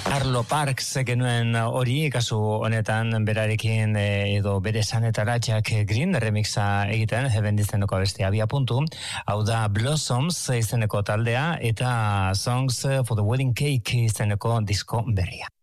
Arlo Parks genuen hori, kasu honetan berarekin edo bere sanetara Jack Green remixa egiten, Heaven izeneko abestia abia puntu. Hau da Blossoms izeneko taldea eta Songs for the Wedding Cake izeneko disko berria.